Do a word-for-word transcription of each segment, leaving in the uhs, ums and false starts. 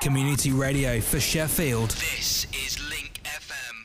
Community radio for Sheffield. This is Link F M.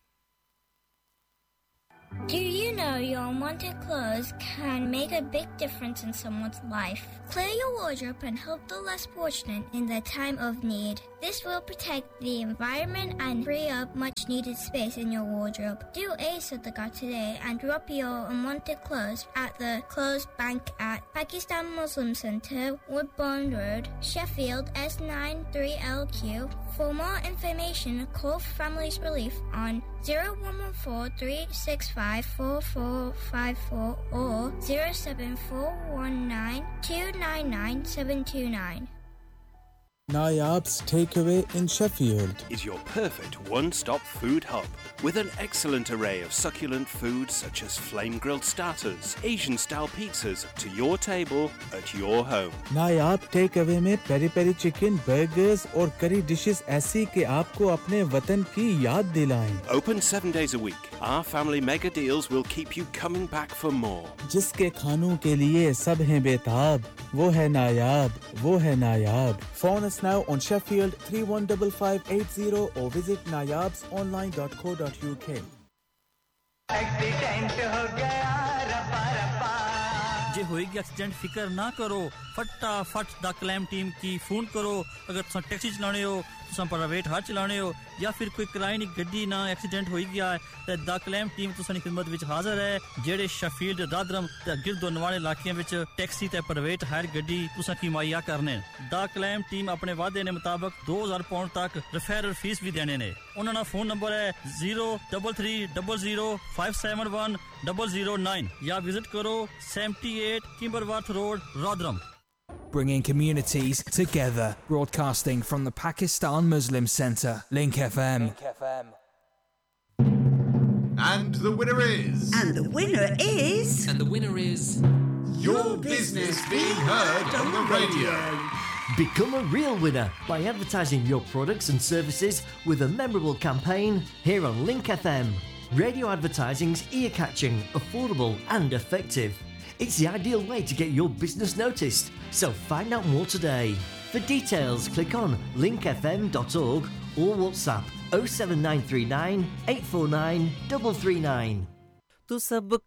Do you know your unwanted clothes can make a big difference in someone's life? Clear your wardrobe and help the less fortunate in their time of need. This will protect the environment and free up much needed space in your wardrobe. Do a Sadaqah today and drop your unwanted clothes at the Clothes Bank at Pakistan Muslim Centre, Woodbourne Road, Sheffield S nine three L Q. For more information, call Families Relief on zero one one four three six five four four five four or zero seven four one nine two nine nine seven two nine. Nayab's Takeaway in Sheffield is your perfect one-stop food hub with an excellent array of succulent foods such as flame-grilled starters, Asian-style pizzas to your table at your home. Nayab Takeaway में peri-peri chicken, burgers और curry dishes ऐसी कि आपको अपने वतन की याद दिलाएं. Open seven days a week. Our family mega deals will keep you coming back for more. जिसके खानों के लिए सब हैं बेताब, वो है नायाब, वो है नायाब. Phone us now on Sheffield three one five five eight zero or visit nayabs online dot co dot uk. Accident ho gaya rapa rapa. जे होएगी एक्सीडेंट फिकर ना करो फटाफट द क्लेम टीम की फोन करो अगर तुम टैक्सी चलाने हो तुम प्राइवेट हार चलाने हो या फिर कोई किराए दी गड्डी ना एक्सीडेंट होई गया है ते द क्लेम टीम तुसानी खिदमत विच हाजिर है जेड़े शफील्ड रादरम ते गिरदोनवाले इलाके विच टैक्सी ते प्राइवेट हायर गड्डी तुसा की मुहैया करने द क्लेम टीम अपने वादे ने मुताबिक two thousand पाउंड तक रेफरल फीस भी देने ने उन्हां दा फोन नंबर है zero three three zero zero five seven one zero zero nine या विजिट करो seventy-eight Kimberworth Road Rotherham. Bringing communities together. Broadcasting from the Pakistan Muslim Centre. Link F M. Link F M. And the winner is... And the winner is... And the winner is... Your business being heard on the radio. Become a real winner by advertising your products and services with a memorable campaign here on Link F M. Radio advertising's ear-catching, affordable and effective. It's the ideal way to get your business noticed, so find out more today. For details, click on link f m dot org or WhatsApp oh seven nine three nine eight four nine three three nine. Tu sab